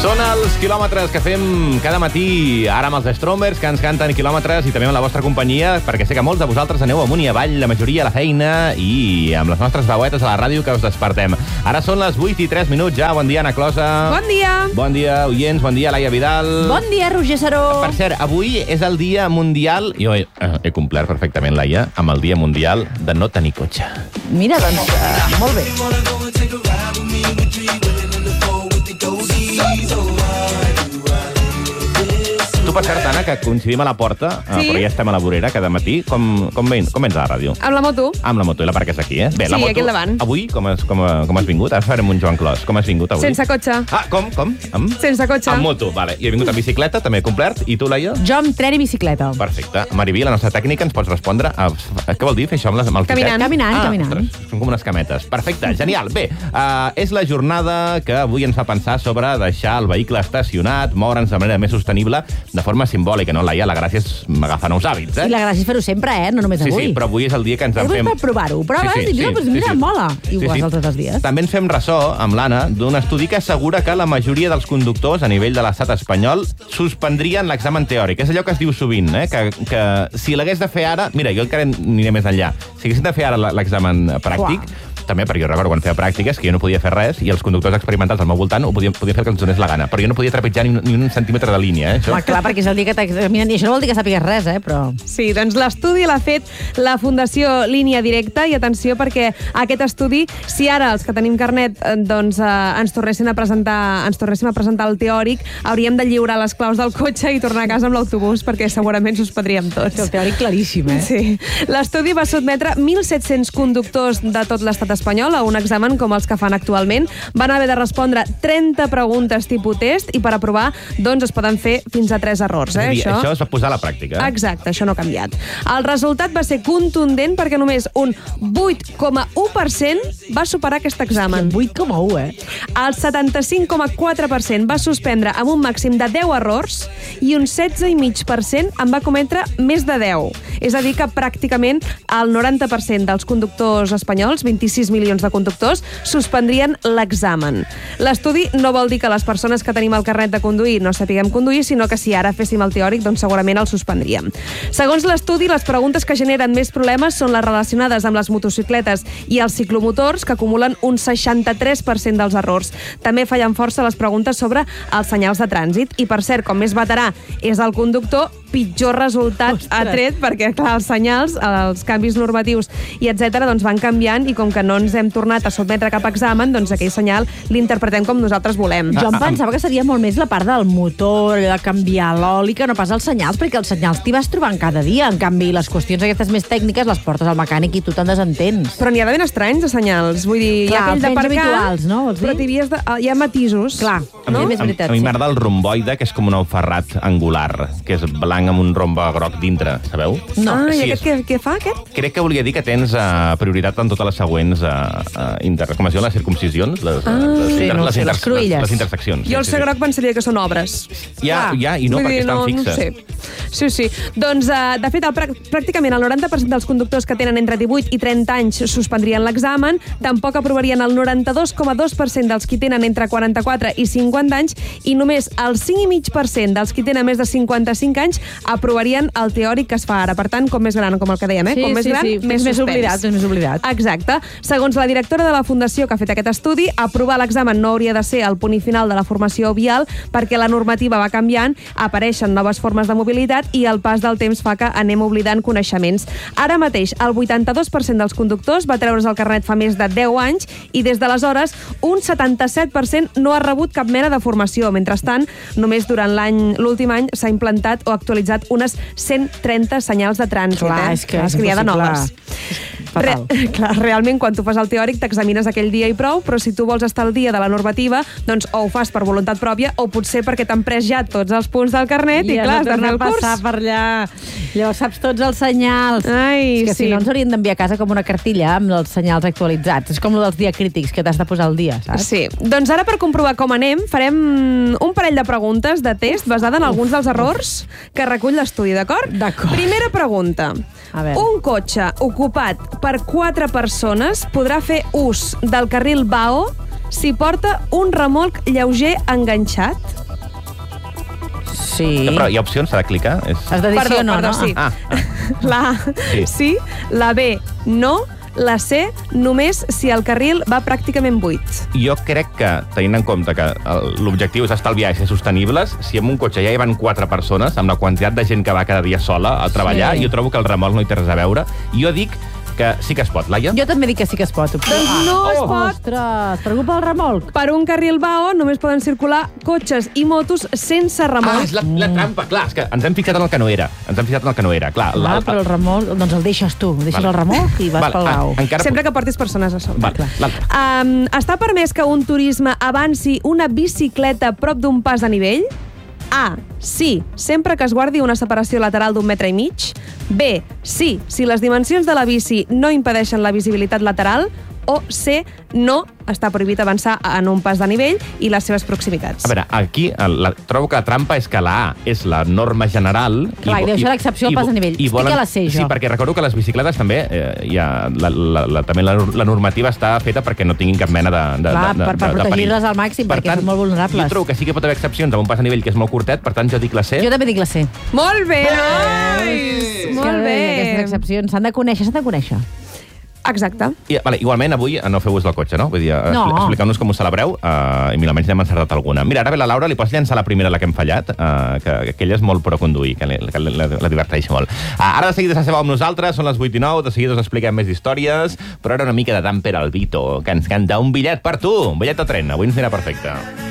Són els quilòmetres que fem cada matí, ara amb els Stromers, que ens canten quilòmetres, i també amb la vostra companyia, perquè sé que molts de vosaltres aneu amunt i avall, la majoria a la feina, i amb les nostres veuetes a la ràdio que us despertem. Ara són les 8:03 ja. Bon dia, Anna Closa. Bon dia. Bon dia, oients. Bon dia, Laia Vidal. Bon dia, Roger Saró. Per cert, avui és el dia mundial, jo he complert perfectament, Laia, amb el dia mundial de no tenir cotxe. Mira, doncs, molt bé. Tu, per cert, Anna, que coincidim a la porta, Sí. però ja estem a la vorera cada matí. Com vens a la ràdio? Amb la moto. Amb la moto, i la parques aquí, eh? Bé, Sí, la moto, aquí al davant. Avui, com has vingut? Ara farem un Joan Clos. Com has vingut avui? Sense cotxe. Ah, com? Sense cotxe. Amb moto, vale. Jo he vingut amb bicicleta, també he complert. I tu, Laia? Jo amb tren i bicicleta. Perfecte. Mariví, la nostra tècnica, ens pots respondre a què vol dir fer això amb el Caminant. Caminant. Ostres, són com unes cametes. Perfecte, genial. Bé, és la jornada que avui ens fa pensar sobre deixar el vehicle estacionat, moure'ns de manera més sostenible, de forma simbòlica, no, Laia? La gràcia és agafar nous hàbits, I la gràcia és fer-ho sempre, no només Sí, avui. sí, però avui és el dia que ens en fem... Per provar-ho. Proves i mira, doncs mira, mola. I ho fas els altres dies. També ens fem ressò, amb l'Anna, d'un estudi que assegura que la majoria dels conductors a nivell de l'estat espanyol suspendrien l'examen teòric. És allò que es diu sovint, que si l'hagués de fer ara... Mira, jo encara aniré més enllà. Si haguessin de fer ara l'examen pràctic, també, perquè jo recordo quan feia pràctiques que jo no podia fer res i els conductors experimentals al meu voltant ho podien fer el que els donés la gana, però jo no podia trepitjar ni un centímetre de línia, això. Home, clar, perquè és el dia que t'examinen i això no vol dir que sàpigues res, però... Sí, doncs l'estudi l'ha fet la Fundació Línia Directa, i atenció perquè aquest estudi, si ara els que tenim carnet ens tornessin a presentar el teòric, hauríem de lliurar les claus del cotxe i tornar a casa amb l'autobús, perquè segurament suspendríem tots. El teòric claríssim, Sí. L'estudi va sotmetre 1.700 conductors de tot l'estat espanyol a un examen com els que fan actualment. Van haver de respondre 30 preguntes tipus test i per aprovar doncs es poden fer fins a 3 errors. És a dir, això es va posar a la pràctica. Exacte, això no ha canviat. El resultat va ser contundent perquè només un 8,1% va superar aquest examen. 8,1, El 75,4% va suspendre amb un màxim de 10 errors i un 16,5% en va cometre més de 10. És a dir, que pràcticament el 90% dels conductors espanyols, 26 milions de conductors, suspendrien l'examen. L'estudi no vol dir que les persones que tenim el carnet de conduir no sapiguem conduir, sinó que si ara féssim el teòric, doncs segurament el suspendríem. Segons l'estudi, les preguntes que generen més problemes són les relacionades amb les motocicletes i els ciclomotors, que acumulen un 63% dels errors. També fallen força les preguntes sobre els senyals de trànsit. I, per cert, com més veterà és el conductor, pitjor resultat ha tret, perquè, clar, els senyals, els canvis normatius i etc. doncs van canviant, i com que no ens hem tornat a sotmetre cap examen, doncs aquell senyal l'interpretem com nosaltres volem. Jo em pensava que seria molt més la part del motor, de canviar l'oli, que no pas els senyals, perquè els senyals t'hi vas trobant cada dia. En canvi, les qüestions aquestes més tècniques les portes al mecànic i tu te'n desentens. Però n'hi ha de ben estranys, de senyals. Vull dir, Clar, hi ha aquell els menys habituals, no? Vols dir? Però hi ha matisos. Clar, no? és veritat, A mi sí. m'agrada el romboide, que és com un ferrat angular, que és blanc amb un rombe groc dintre, sabeu? No. Sí, I aquest què fa, aquest? Crec que volia dir que tens prioritat en totes les següents com es diuen les circumcisions? les cruïlles. Les interseccions. Jo el ser groc pensaria que són obres. Ja, i no, Vull perquè dir, estan fixes. No sé. Sí. Doncs, de fet, pràcticament el 90% dels conductors que tenen entre 18 i 30 anys suspendrien l'examen, tampoc aprovarien el 92,2% dels qui tenen entre 44 i 50 anys, i només el 5,5% dels qui tenen més de 55 anys aprovarien el teòric que es fa ara. Per tant, com més gran, com el que dèiem, com més gran, més oblidat, més oblidat. Exacte. Segons la directora de la Fundació que ha fet aquest estudi, aprovar l'examen no hauria de ser el punt i final de la formació vial, perquè la normativa va canviant, apareixen noves formes de mobilitat i el pas del temps fa que anem oblidant coneixements. Ara mateix, el 82% dels conductors va treure's el carnet fa més de 10 anys i des d'aleshores un 77% no ha rebut cap mena de formació. Mentrestant, només durant l'últim any s'ha implantat o actualitzat unes 130 senyals de trànsit. Clar, és que és n'hi ha de noves. Fatal. Clar, realment, quan tu fas el teòric t'examines aquell dia i prou, però si tu vols estar al dia de la normativa, doncs o ho fas per voluntat pròpia o potser perquè t'han pres ja tots els punts del carnet i clar, has de fer el curs. Passar per allà. Llavors saps tots els senyals. Ai, és que sí. si no ens haurien d'enviar a casa com una cartilla amb els senyals actualitzats. És com el dels diacrítics, que t'has de posar al dia, saps? Sí. Doncs ara, per comprovar com anem, farem un parell de preguntes de test basada en alguns dels errors que recull l'estudi, d'acord? D'acord. Primera pregunta. A veure. Un cotxe ocupat per 4 persones podrà fer ús del carril BAO si porta un remolc lleuger enganxat. Sí. Però hi ha opcions, s'ha de clicar? Has de dir sí o no, no? Sí. Ah. La A, sí. La B, no. La C, només si el carril va pràcticament buit. Jo crec que, tenint en compte que l'objectiu és estalviar i ser sostenibles, si en un cotxe ja hi van 4 persones, amb la quantitat de gent que va cada dia sola a treballar, jo trobo que el remolc no hi té res a veure. Jo dic que sí que es pot, Laia. Jo també dic que sí que es pot. Doncs no es pot. Ostres, per culpa del remolc. Per un carril BAO només poden circular cotxes i motos sense remolc. És la trampa, clar, és que ens hem fixat en el que no era. Clar. Però el remolc, doncs el deixes tu. Deixes el remolc i vas pel BAO. Sempre que portis persones a sobre. Està permès que un turisme avanci una bicicleta prop d'un pas de nivell? A, sí, sempre que es guardi una separació lateral d'1,5 metres. B, sí, si les dimensions de la bici no impedeixen la visibilitat lateral. O C, no, està prohibit avançar en un pas de nivell i les seves proximitats. A veure, aquí trobo que la trampa és que la A és la norma general... Clar, i deu ser l'excepció al pas de nivell. Estic a la C, jo. Sí, perquè recordo que les bicicletes també, també la normativa està feta perquè no tinguin cap mena de per protegir-les al màxim, perquè són molt vulnerables. Jo trobo que sí que pot haver excepcions amb un pas de nivell que és molt curtet, per tant jo dic la C. Jo també dic la C. Molt bé, nois! Molt bé. Aquestes excepcions s'han de conèixer. Exacte. Igualment, avui no feu ús del cotxe, no? Vull dir, expliqueu-nos com ho celebreu i almenys n'hem encertat alguna. Mira, ara ve la Laura, li pots llançar la primera, la que hem fallat, que aquella és molt pro conduir, que la diverteix molt. Ara de seguida s'assebeu amb nosaltres, són les 8:09, de seguida us expliquem més històries, però ara una mica de Dan per Albito, que ens canta Un bitllet per tu, un bitllet de tren, avui ens anirà perfecte.